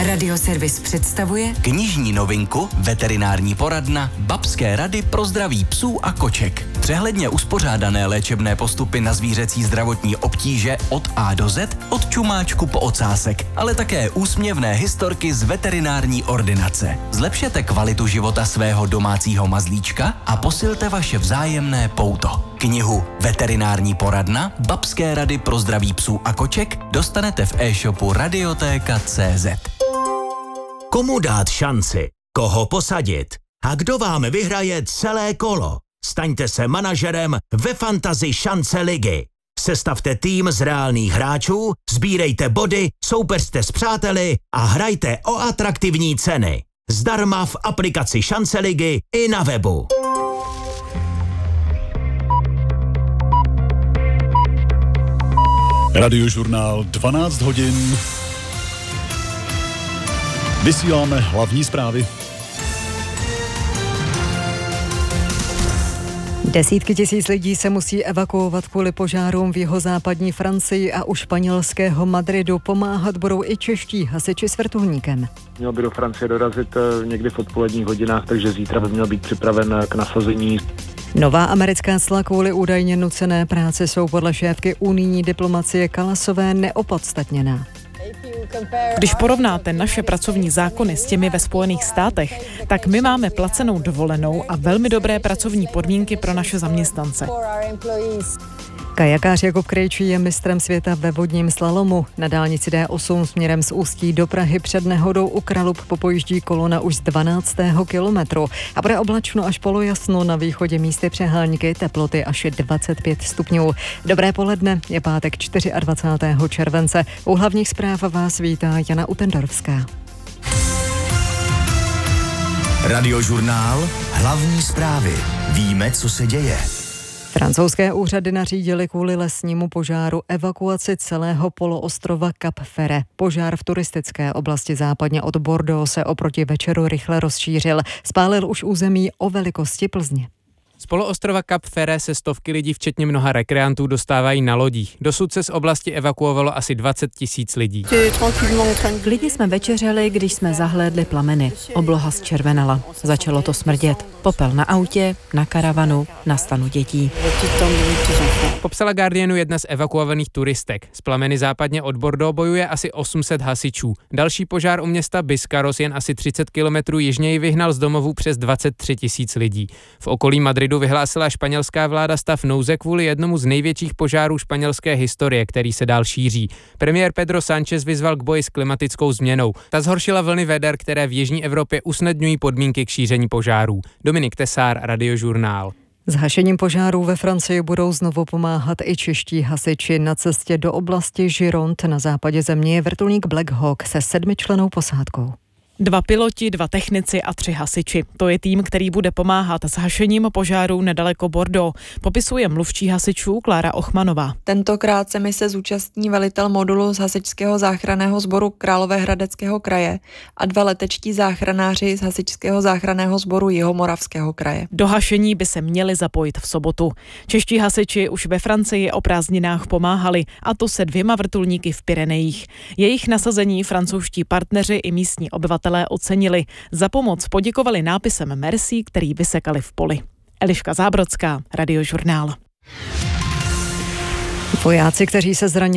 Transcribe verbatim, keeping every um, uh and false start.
Radioservis představuje knižní novinku, veterinární poradna, babské rady pro zdraví psů a koček. Přehledně uspořádané léčebné postupy na zvířecí zdravotní obtíže od A do Z, od čumáčku po ocásek, ale také úsměvné historky z veterinární ordinace. Zlepšete kvalitu života svého domácího mazlíčka a posilte vaše vzájemné pouto. Knihu Veterinární poradna, babské rady pro zdraví psů a koček dostanete v e-shopu radiotéka tečka cé zet. Komu dát šanci? Koho posadit? A kdo vám vyhraje celé kolo? Staňte se manažerem ve Fantasy šance ligy. Sestavte tým z reálných hráčů, sbírejte body, soupeřte s přáteli a hrajte o atraktivní ceny. Zdarma v aplikaci Šance ligy i na webu. Radiožurnál dvanáct hodin. Vysíláme hlavní zprávy. Desítky tisíc lidí se musí evakuovat kvůli požárům v jihozápadní Francii a u španělského Madridu. Pomáhat budou i čeští hasiči s vrtulníkem. Měl by do Francie dorazit někdy v odpoledních hodinách, takže zítra by měl být připraven k nasazení. Nová americká cla kvůli údajně nucené práci jsou podle šéfky unijní diplomacie Kalasové neopodstatněná. Když porovnáte naše pracovní zákony s těmi ve Spojených státech, tak my máme placenou dovolenou a velmi dobré pracovní podmínky pro naše zaměstnance. Kajakář Jakub Krejčí je mistrem světa ve vodním slalomu. Na dálnici D osm směrem z Ústí do Prahy před nehodou u Kralup popojíždí kolona už z dvanáctého kilometru a bude oblačno až polojasno, na východě místy přehánky, teploty až dvacet pět stupňů. Dobré poledne, je pátek dvacátého čtvrtého července. U hlavních zpráv vás vítá Jana Utendorská. Radiožurnál hlavní zprávy. Víme, co se děje. Francouzské úřady nařídily kvůli lesnímu požáru evakuaci celého poloostrova Cap Ferret. Požár v turistické oblasti západně od Bordeaux se oproti večeru rychle rozšířil. Spálil už území o velikosti Plzně. Z poloostrova Cap Ferret se stovky lidí, včetně mnoha rekreantů, dostávají na lodích. Dosud se z oblasti evakuovalo asi dvacet tisíc lidí. Lidi jsme večeřeli, když jsme zahlédli plameny. Obloha zčervenala. Začalo to smrdět. Popel na autě, na karavanu, na stanu dětí. Popsala Guardianu jedna z evakuovaných turistek. Z plameny západně od Bordeaux bojuje asi osm set hasičů. Další požár u města Biscarros jen asi třicet kilometrů jižněji vyhnal z domovů přes dvacet tři tisíc lidí. V okolí Madridu vyhlásila španělská vláda stav nouze kvůli jednomu z největších požárů španělské historie, který se dál šíří. Premiér Pedro Sánchez vyzval k boji s klimatickou změnou. Ta zhoršila vlny veder, které v jižní Evropě usnadňují podmínky k šíření požárů. Dominik Tesár, Radiožurnál. S hašením požárů ve Francii budou znovu pomáhat i čeští hasiči. Na cestě do oblasti Gironde na západě země je vrtulník Black Hawk se sedmičlennou posádkou. Dva piloti, dva technici a tři hasiči. To je tým, který bude pomáhat s hašením požáru nedaleko Bordeaux, popisuje mluvčí hasičů Klára Ochmanová. Tentokrát se mise zúčastní velitel modulu z hasičského záchranného sboru Královéhradeckého kraje a dva letečtí záchranáři z hasičského záchranného sboru Jihomoravského kraje. Do hašení by se měli zapojit v sobotu. Čeští hasiči už ve Francii o prázdninách pomáhali, a to se dvěma vrtulníky v Pyrenejích. Jejich nasazení francouzští partneři i místní obyvatelé ocenili. Za pomoc poděkovali nápisem Merci, který vysekali v poli. Eliška Zábrodská, Radiožurnál. Vojáci, kteří se zranili